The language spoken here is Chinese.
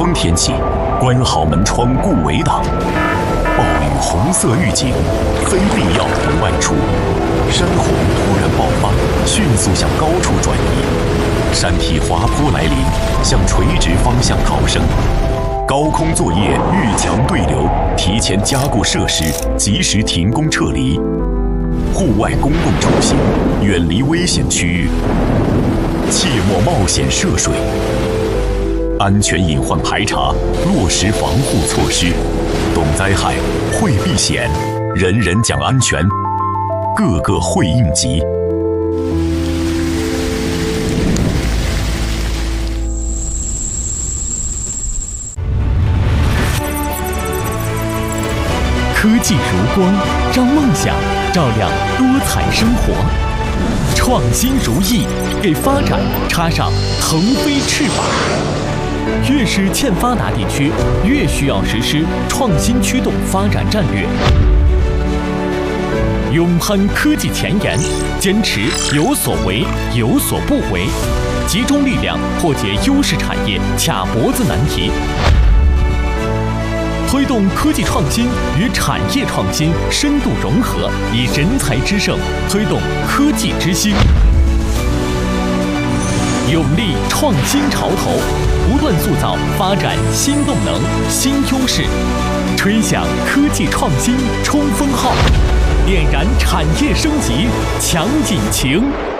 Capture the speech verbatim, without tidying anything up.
风天气，关好门窗顾围挡。暴雨红色预警，非必要不外出。山洪突然爆发，迅速向高处转移。山体滑坡来临，向垂直方向逃生。高空作业遇强对流，提前加固设施，及时停工撤离。户外公共出行，远离危险区域，切莫冒险涉水。安全隐患排查，落实防护措施。懂灾害，会避险，人人讲安全，个个会应急。 科技如光，让梦想照亮多彩生活；创新如翼，给发展插上腾飞翅膀。越是欠发达地区，越需要实施创新驱动发展战略。勇攀科技前沿，坚持有所为有所不为，集中力量破解优势产业卡脖子难题。推动科技创新与产业创新深度融合，以人才之盛推动科技之星，勇立创新潮头，不断塑造发展新动能、新优势，吹响科技创新冲锋号，点燃产业升级强引擎。